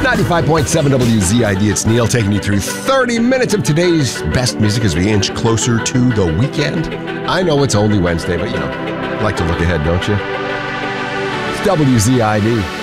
95.7 WZID, it's Neil taking you through 30 minutes of today's best music as we inch closer to the weekend. I know it's only Wednesday, but you like to look ahead, don't you? It's WZID.